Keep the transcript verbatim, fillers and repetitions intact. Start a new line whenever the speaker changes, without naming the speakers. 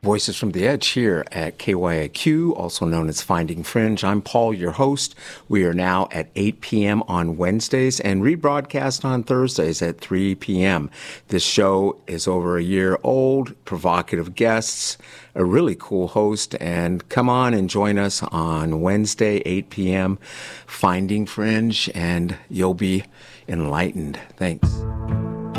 Voices from the Edge here at K Y I Q, also known as Finding Fringe. I'm Paul, your host. We are now at eight p.m. on Wednesdays and rebroadcast on Thursdays at three p.m. This show is over a year old, provocative guests, a really cool host, and come on and join us on Wednesday, eight p.m., Finding Fringe, and you'll be enlightened. Thanks.